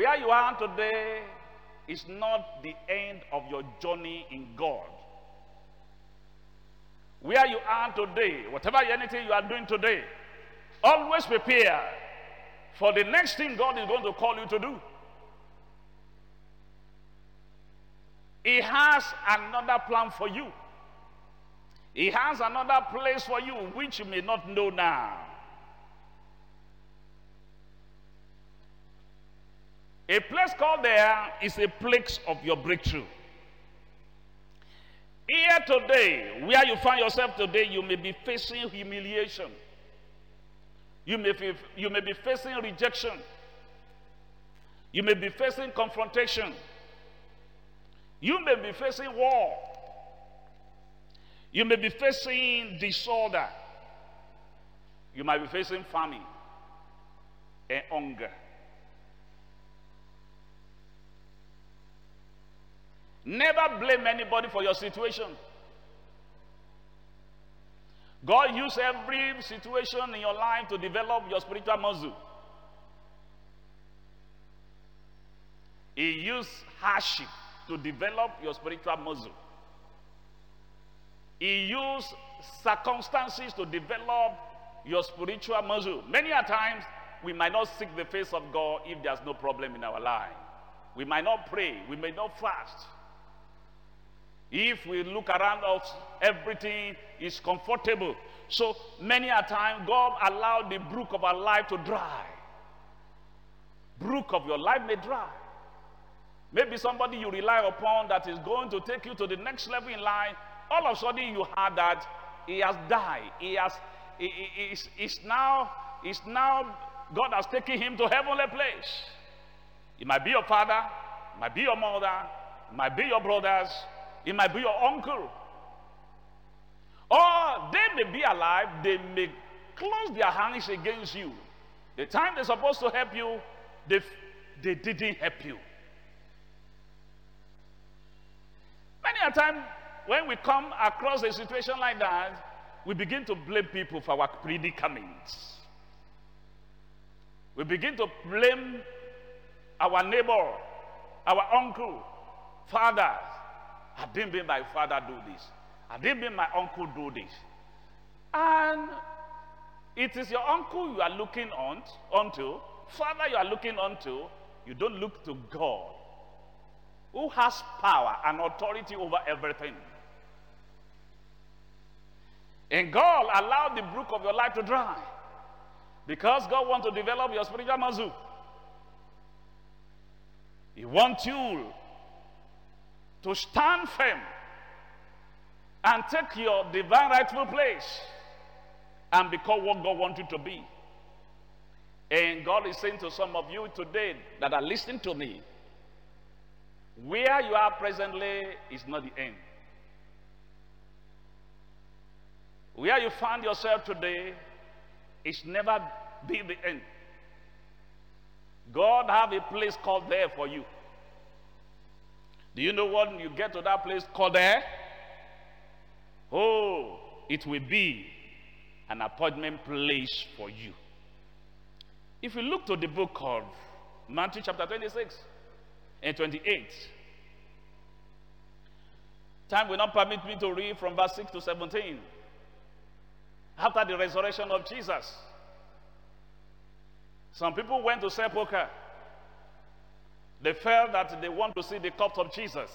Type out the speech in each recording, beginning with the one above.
Where you are today is not the end of your journey in God. Where you are today, whatever anything you are doing today, always prepare for the next thing God is going to call you to do. He has another plan for you. He has another place for you which you may not know now. A place called there is a place of your breakthrough. Here today, where you find yourself today, you may be facing humiliation. You may be facing rejection. You may be facing confrontation. You may be facing war. You may be facing disorder. You might be facing famine and hunger. Never blame anybody for your situation. God used every situation in your life to develop your spiritual muscle. He used hardship to develop your spiritual muscle. He used circumstances to develop your spiritual muscle. Many a times, we might not seek the face of God if there's no problem in our life. We might not pray. We may not fast. If we look around us, everything is comfortable. So many a time, God allowed the brook of our life to dry. Brook of your life may dry. Maybe somebody you rely upon that is going to take you to the next level in life, all of a sudden you heard that he has died. He's now, God has taken him to heavenly place. It might be your father, it might be your mother, it might be your brothers, it might be your uncle. Or they may be alive, they may close their hands against you. The time they're supposed to help you, they didn't help you. Many a time when we come across a situation like that, we begin to blame people for our predicaments. We begin to blame our neighbor, our uncle, fathers. I didn't make my father do this. I didn't make my uncle do this. And it is your uncle you are looking onto, father you are looking onto. You don't look to God, who has power and authority over everything. And God allowed the brook of your life to dry because God wants to develop your spiritual muscle. He wants you to stand firm and take your divine rightful place and become what God wants you to be. And God is saying to some of you today that are listening to me, where you are presently is not the end. Where you find yourself today is never be the end. God have a place called there for you. Do you know when you get to that place called there? Oh, it will be an appointment place for you. If you look to the book of Matthew chapter 26 and 28, time will not permit me to read from verse 6 to 17. After the resurrection of Jesus, some people went to sepulchre. They felt that they want to see the corpse of Jesus.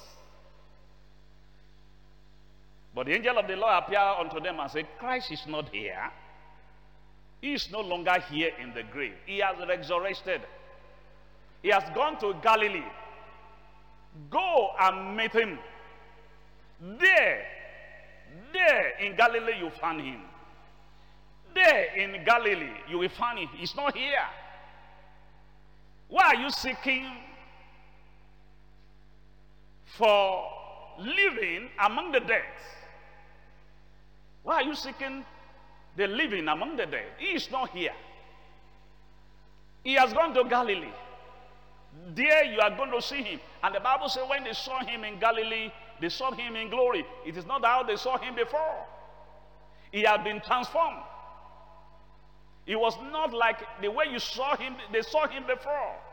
But the angel of the Lord appeared unto them and said, Christ is not here. He is no longer here in the grave. He has resurrected. He has gone to Galilee. Go and meet him. There in Galilee you find him. There in Galilee you will find him. He's not here. Why are you seeking for living among the dead? Why are you seeking the living among the dead? He is not here. He has gone to Galilee. There you are going to see him. And the Bible says when they saw him in Galilee, they saw him in glory. It is not how they saw him before. He had been transformed. It was not like the way you saw him, they saw him before.